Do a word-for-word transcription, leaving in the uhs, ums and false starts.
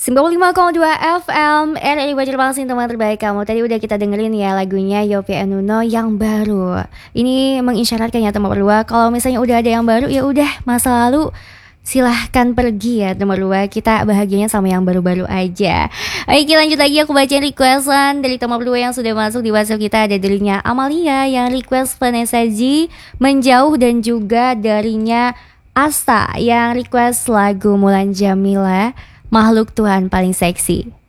sembilan puluh lima koma dua F M R R I Banjarmasin, teman terbaik kamu. Tadi udah kita dengerin ya lagunya Yovie and Nuno yang baru. Ini mengisyaratkan ya teman berdua, kalau misalnya udah ada yang baru ya udah masa lalu silahkan pergi ya teman berdua. Kita bahagianya sama yang baru-baru aja. Oke, lanjut lagi, aku bacain requestan dari teman berdua yang sudah masuk di WhatsApp kita. Ada darinya Amalia yang request Vanessa G, Menjauh, dan juga darinya Asta yang request lagu Mulan Jamila, Makhluk Tuhan Paling Seksi.